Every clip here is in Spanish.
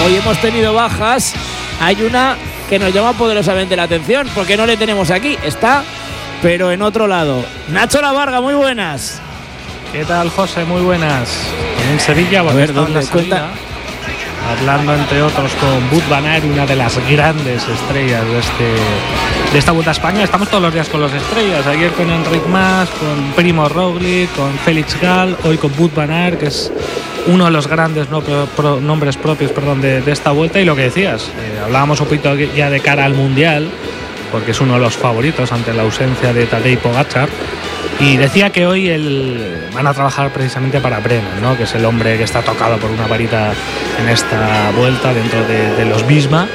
hoy hemos tenido bajas. Hay una que nos llama poderosamente la atención porque no le tenemos aquí, está pero en otro lado. Nacho Lavarga, muy buenas. ¿Qué tal, José? Muy buenas. En Sevilla, a ver, ¿dónde cuenta? Hablando entre otros con Wout van Aert, una de las grandes estrellas de esta Vuelta a España. Estamos todos los días con las estrellas. Ayer con Enric Mas, con Primo Roglic, con Félix Gall, hoy con Wout van Aert, que es uno de los grandes nombres propios de esta Vuelta. Y lo que decías, hablábamos un poquito ya de cara al Mundial, porque es uno de los favoritos ante la ausencia de Tadej Pogačar. Y decía que hoy van a trabajar precisamente para Brennan, ¿no? Que es el hombre que está tocado por una varita en esta Vuelta dentro de los Visma,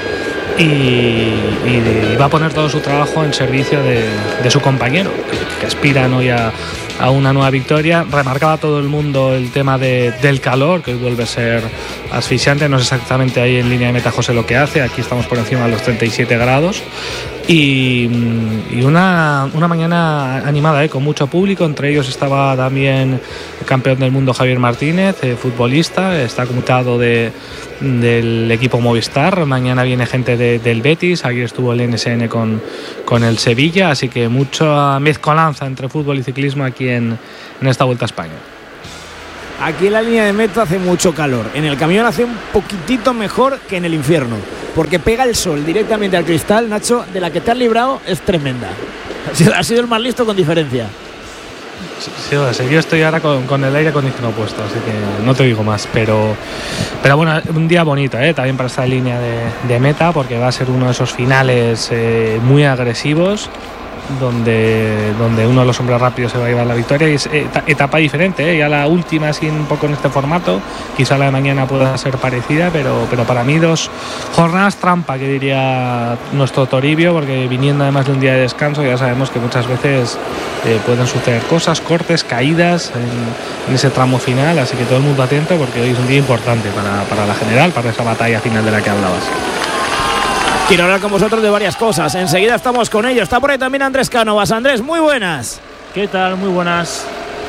y va a poner todo su trabajo en servicio de su compañero, que aspiran hoy a una nueva victoria. Remarcaba todo el mundo el tema del calor, que hoy vuelve a ser asfixiante. No sé exactamente ahí en línea de meta, José, lo que hace. Aquí estamos por encima de los 37 grados. Y una mañana animada, con mucho público. Entre ellos estaba también el campeón del mundo Javier Martínez, futbolista, está conmutado del equipo Movistar. Mañana viene gente del Betis, aquí estuvo el NSN con el Sevilla, así que mucha mezcolanza entre fútbol y ciclismo aquí en esta Vuelta a España. Aquí en la línea de meta hace mucho calor. En el camión hace un poquitito mejor que en el infierno, porque pega el sol directamente al cristal. Nacho, de la que te has librado es tremenda. Has sido el más listo con diferencia. Sí, yo estoy ahora con el aire acondicionado puesto, así que no te digo más. Pero bueno, un día bonito, también para esta línea de meta, porque va a ser uno de esos finales muy agresivos, donde uno de los hombres rápidos se va a llevar la victoria. Y es etapa diferente, ya la última así un poco en este formato. Quizá la de mañana pueda ser parecida, pero para mí 2 jornadas trampa, que diría nuestro Toribio, porque viniendo además de un día de descanso ya sabemos que muchas veces pueden suceder cosas, cortes, caídas en ese tramo final, así que todo el mundo atento, porque hoy es un día importante para la general, para esa batalla final de la que hablabas. Quiero hablar con vosotros de varias cosas. Enseguida estamos con ellos. Está por ahí también Andrés Cánovas. Andrés, muy buenas. ¿Qué tal? Muy buenas.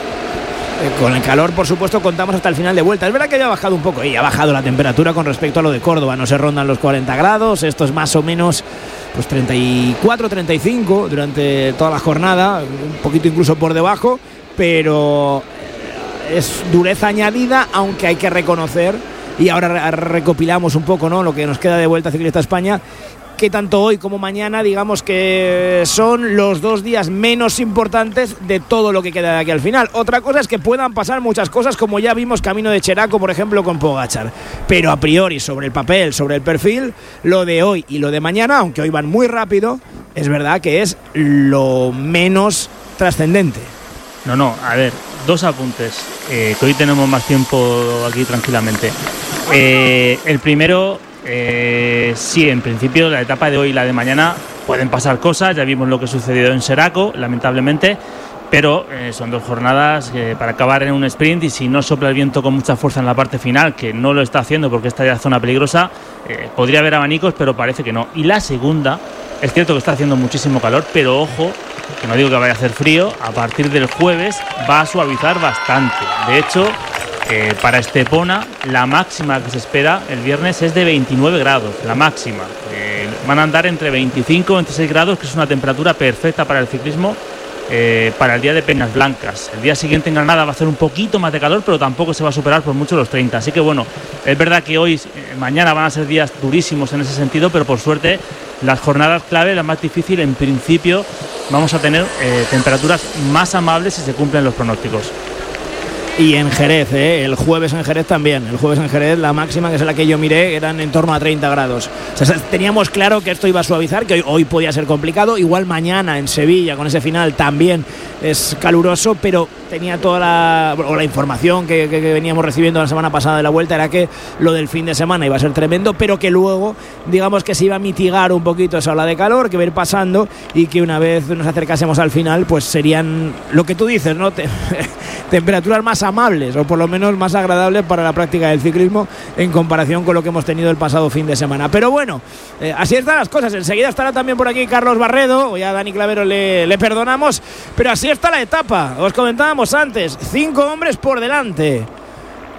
Con el calor, por supuesto, contamos hasta el final de Vuelta. Es verdad que ya ha bajado un poco y ha bajado la temperatura con respecto a lo de Córdoba. No se rondan los 40 grados. Esto es más o menos 34, 35 durante toda la jornada. Un poquito incluso por debajo. Pero es dureza añadida, aunque hay que reconocer, y ahora recopilamos un poco, ¿no?, lo que nos queda de Vuelta Ciclista España, que tanto hoy como mañana, digamos que son los 2 días menos importantes de todo lo que queda de aquí al final. Otra cosa es que puedan pasar muchas cosas, como ya vimos camino de Cheraco, por ejemplo, con Pogačar. Pero a priori, sobre el papel, sobre el perfil, lo de hoy y lo de mañana, aunque hoy van muy rápido, es verdad que es lo menos trascendente. No, a ver, 2 apuntes, que hoy tenemos más tiempo aquí tranquilamente. El primero, sí, en principio la etapa de hoy y la de mañana pueden pasar cosas. Ya vimos lo que sucedió en Cheraco, lamentablemente, pero son 2 jornadas para acabar en un sprint, y si no sopla el viento con mucha fuerza en la parte final, que no lo está haciendo porque esta ya es zona peligrosa, podría haber abanicos, pero parece que no. Y la segunda, es cierto que está haciendo muchísimo calor, pero ojo, que no digo que vaya a hacer frío, a partir del jueves va a suavizar bastante. De hecho, para Estepona, la máxima que se espera el viernes es de 29 grados, la máxima. Van a andar entre 25 y 26 grados, que es una temperatura perfecta para el ciclismo, para el día de Peñas Blancas. El día siguiente en Granada va a hacer un poquito más de calor, pero tampoco se va a superar por mucho los 30. Así que bueno, es verdad que hoy, mañana van a ser días durísimos en ese sentido, pero por suerte las jornadas clave, la más difícil, en principio vamos a tener temperaturas más amables si se cumplen los pronósticos. Y en Jerez, el jueves en Jerez también. El jueves en Jerez la máxima, que es la que yo miré, eran en torno a 30 grados. O sea, teníamos claro que esto iba a suavizar, que hoy podía ser complicado. Igual mañana en Sevilla, con ese final, también es caluroso, pero tenía toda la información que veníamos recibiendo la semana pasada de la Vuelta, era que lo del fin de semana iba a ser tremendo, pero que luego, digamos, que se iba a mitigar un poquito esa ola de calor, que va a ir pasando, y que una vez nos acercásemos al final, pues serían lo que tú dices, ¿no? Temperaturas más amables, o por lo menos más agradables para la práctica del ciclismo en comparación con lo que hemos tenido el pasado fin de semana. Pero bueno, así están las cosas. Enseguida estará también por aquí Carlos Barredo, ya a Dani Clavero le perdonamos, pero así está la etapa. Os comentábamos antes, 5 hombres por delante.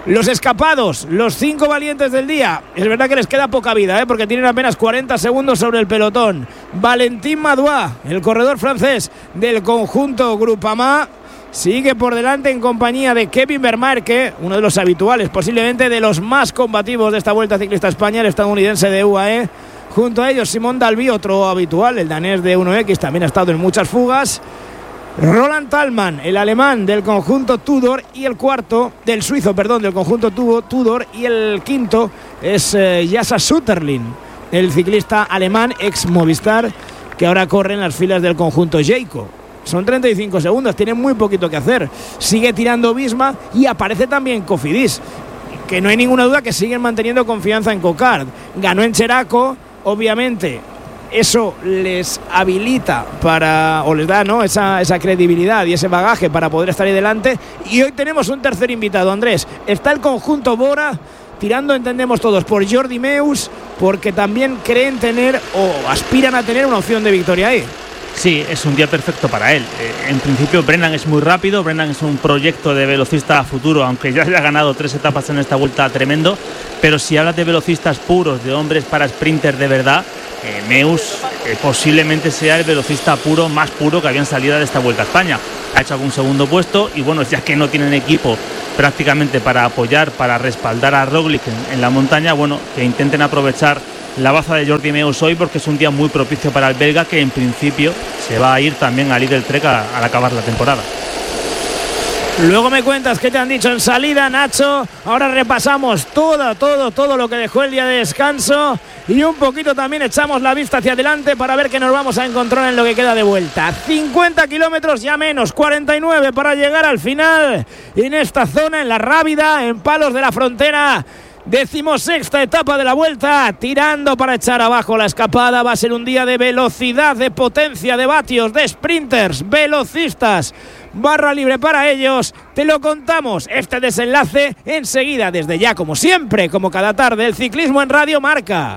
Los escapados, los 5 valientes del día. Es verdad que les queda poca vida, porque tienen apenas 40 segundos sobre el pelotón. Valentin Madouas, el corredor francés del conjunto Groupama, sigue por delante en compañía de Kevin Vermaerke, uno de los habituales, posiblemente de los más combativos de esta Vuelta Ciclista España, el estadounidense de UAE. Junto a ellos Simon Dalby, otro habitual, el danés de 1X, también ha estado en muchas fugas. Roland Thalmann, el alemán del conjunto Tudor, y el cuarto, del suizo, del conjunto Tudor, y el quinto es Jasa Sutterlin, el ciclista alemán ex Movistar, que ahora corre en las filas del conjunto Jayco. Son 35 segundos, tiene muy poquito que hacer. Sigue tirando Visma y aparece también Cofidis, que no hay ninguna duda que siguen manteniendo confianza en Cocard. Ganó en Cheraco, obviamente. Eso les habilita o les da, ¿no?, esa credibilidad y ese bagaje para poder estar ahí delante. Y hoy tenemos un tercer invitado, Andrés. Está el conjunto Bora tirando, entendemos todos, por Jordi Meeus, porque también creen tener o aspiran a tener una opción de victoria ahí. Sí, es un día perfecto para él. En principio Brennan es muy rápido, Brennan es un proyecto de velocista a futuro, aunque ya haya ganado 3 etapas en esta vuelta, tremendo. Pero si hablas de velocistas puros, de hombres para sprinters de verdad, Meeus posiblemente sea el velocista puro, más puro que había en salida de esta Vuelta a España. Ha hecho algún segundo puesto y bueno, ya que no tienen equipo prácticamente para apoyar, para respaldar a Roglic en la montaña, bueno, que intenten aprovechar la baza de Jordi Meeus hoy, porque es un día muy propicio para el belga, que en principio se va a ir también al Lidl Trek al acabar la temporada. Luego me cuentas qué te han dicho en salida, Nacho. Ahora repasamos todo lo que dejó el día de descanso y un poquito también echamos la vista hacia adelante para ver qué nos vamos a encontrar en lo que queda de vuelta. 50 kilómetros ya menos, 49 para llegar al final en esta zona, en La Rábida, en Palos de la Frontera. 16ª etapa de la Vuelta, tirando para echar abajo la escapada. Va a ser un día de velocidad, de potencia, de vatios, de sprinters, velocistas. Barra libre para ellos. Te lo contamos, este desenlace enseguida, desde ya, como siempre, como cada tarde, el ciclismo en Radio Marca.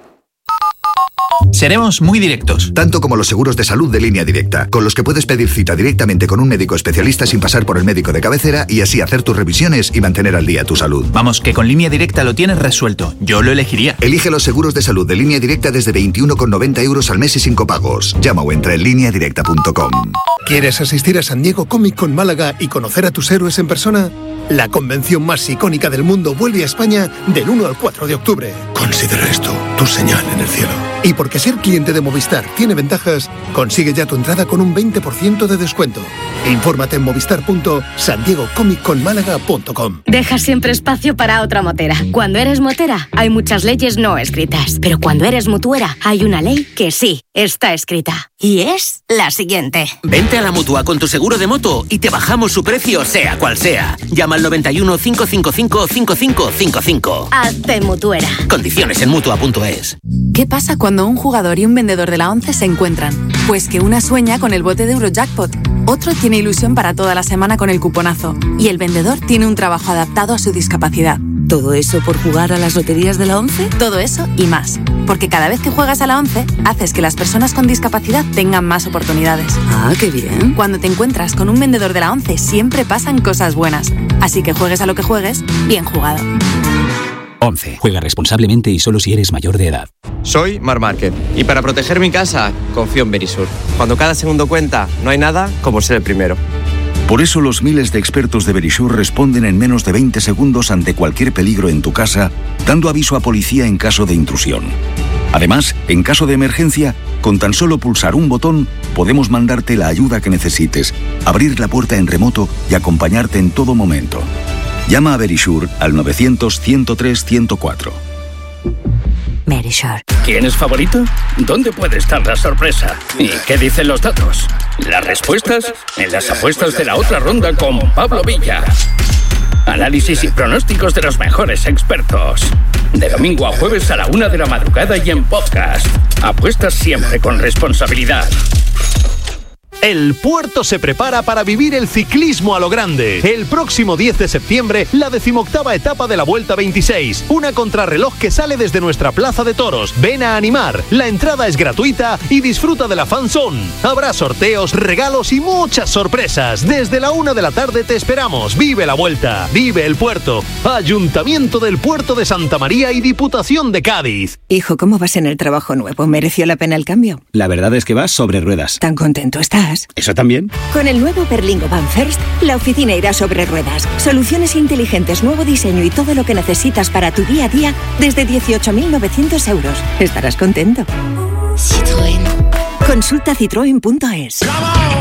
Seremos muy directos. Tanto como los seguros de salud de Línea Directa, con los que puedes pedir cita directamente con un médico especialista sin pasar por el médico de cabecera y así hacer tus revisiones y mantener al día tu salud. Vamos, que con Línea Directa lo tienes resuelto. Yo lo elegiría. Elige los seguros de salud de Línea Directa desde 21,90 € al mes y sin copagos. Llama o entra en lineadirecta.com. ¿Quieres asistir a San Diego Comic Con Málaga y conocer a tus héroes en persona? La convención más icónica del mundo vuelve a España del 1 al 4 de octubre. Considera esto tu señal en el cielo. Y porque ser cliente de Movistar tiene ventajas, consigue ya tu entrada con un 20% de descuento. Infórmate en movistar.sandiegocomicconmálaga.com. Deja siempre espacio para otra motera. Cuando eres motera, hay muchas leyes no escritas. Pero cuando eres mutuera, hay una ley que sí está escrita. Y es la siguiente. Vente a la Mutua con tu seguro de moto y te bajamos su precio, sea cual sea. Llama al 91 555 5555. Hazte mutuera. Condiciones en Mutua.es. ¿Qué pasa cuando un jugador y un vendedor de la ONCE se encuentran? Pues que una sueña con el bote de Eurojackpot, otro tiene ilusión para toda la semana con el cuponazo y el vendedor tiene un trabajo adaptado a su discapacidad. ¿Todo eso por jugar a las loterías de la ONCE? Todo eso y más. Porque cada vez que juegas a la ONCE, haces que las personas con discapacidad tengan más oportunidades. ¡Ah, qué bien! Cuando te encuentras con un vendedor de la ONCE, siempre pasan cosas buenas. Así que juegues a lo que juegues, bien jugado. 11. Juega responsablemente y solo si eres mayor de edad. Soy Marc Márquez y para proteger mi casa confío en Verisur. Cuando cada segundo cuenta, no hay nada como ser el primero. Por eso los miles de expertos de Verisur responden en menos de 20 segundos ante cualquier peligro en tu casa, dando aviso a policía en caso de intrusión. Además, en caso de emergencia, con tan solo pulsar un botón, podemos mandarte la ayuda que necesites, abrir la puerta en remoto y acompañarte en todo momento. Llama a Verisur al 900-103-104. Verisur. ¿Quién es favorito? ¿Dónde puede estar la sorpresa? ¿Y qué dicen los datos? Las respuestas en las apuestas de la otra ronda con Pablo Villa. Análisis y pronósticos de los mejores expertos. De domingo a jueves a la 1 de la madrugada y en podcast. Apuestas siempre con responsabilidad. El Puerto se prepara para vivir el ciclismo a lo grande. El próximo 10 de septiembre, la 18ª etapa de la Vuelta 26. Una contrarreloj que sale desde nuestra plaza de toros. Ven a animar. La entrada es gratuita y disfruta de la fan zone. Habrá sorteos, regalos y muchas sorpresas. Desde la 1 de la tarde te esperamos. Vive la Vuelta. Vive el Puerto. Ayuntamiento del Puerto de Santa María y Diputación de Cádiz. Hijo, ¿cómo vas en el trabajo nuevo? ¿Mereció la pena el cambio? La verdad es que vas sobre ruedas. ¿Tan contento estás? ¿Eso también? Con el nuevo Berlingo Van First, la oficina irá sobre ruedas. Soluciones inteligentes, nuevo diseño y todo lo que necesitas para tu día a día desde 18.900 euros. Estarás contento. Citroën. Consulta citroen.es.